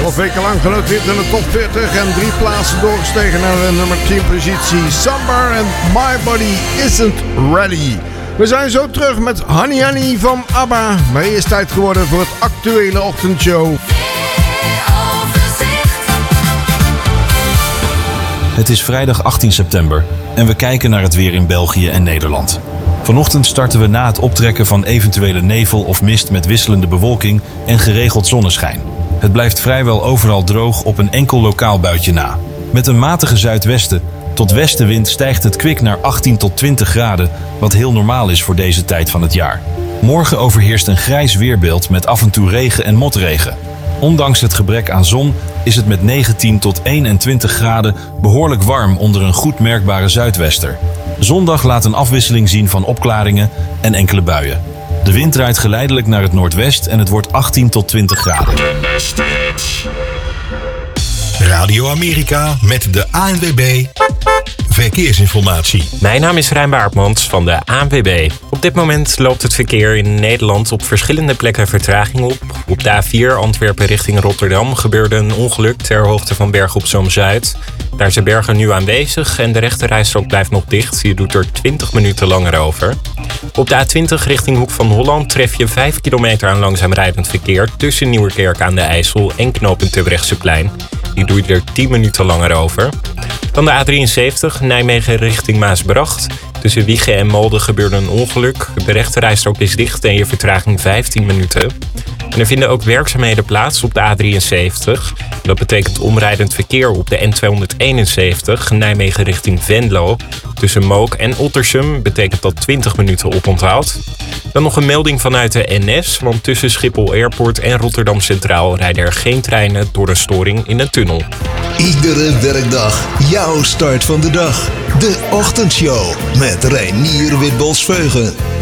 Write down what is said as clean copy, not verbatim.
12 weken lang genoteerd in de top 40 en 3 plaatsen doorgestegen naar de nummer 10 positie. Samba en My Body Isn't Ready. We zijn zo terug met Honey Honey van ABBA. Maar eerst tijd geworden voor het actuele ochtendshow. Het is vrijdag 18 september en we kijken naar het weer in België en Nederland. Vanochtend starten we na het optrekken van eventuele nevel of mist met wisselende bewolking en geregeld zonneschijn. Het blijft vrijwel overal droog op een enkel lokaal buitje na. Met een matige zuidwesten tot westenwind stijgt het kwik naar 18 tot 20 graden, wat heel normaal is voor deze tijd van het jaar. Morgen overheerst een grijs weerbeeld met af en toe regen en motregen. Ondanks het gebrek aan zon is het met 19 tot 21 graden behoorlijk warm onder een goed merkbare zuidwester. Zondag laat een afwisseling zien van opklaringen en enkele buien. De wind draait geleidelijk naar het noordwest en het wordt 18 tot 20 graden. Radio Amerika met de ANWB Verkeersinformatie. Mijn naam is Rijn Baartmans van de ANWB. Op dit moment loopt het verkeer in Nederland op verschillende plekken vertraging op. Op de A4 Antwerpen richting Rotterdam gebeurde een ongeluk ter hoogte van Bergen op Zoom-Zuid. Daar is de Bergen nu aanwezig en de rechterrijstrook blijft nog dicht. Je doet er 20 minuten langer over. Op de A20 richting Hoek van Holland tref je 5 kilometer aan langzaam rijdend verkeer tussen Nieuwerkerk aan de IJssel en knooppunt Terbrechtseplein. Die doe je er 10 minuten langer over. Dan de A73 Nijmegen richting Maasbracht. Tussen Wijchen en Molde gebeurde een ongeluk. De rechterrijstrook is dicht en je vertraging 15 minuten. En er vinden ook werkzaamheden plaats op de A73. Dat betekent omrijdend verkeer op de N271 Nijmegen richting Venlo. Tussen Mook en Ottersum betekent dat 20 minuten oponthoud. Dan nog een melding vanuit de NS, want tussen Schiphol Airport en Rotterdam Centraal rijden er geen treinen door een storing in een tunnel. Iedere werkdag jouw start van de dag. De Ochtendshow met Reinier Witbos-Veugen.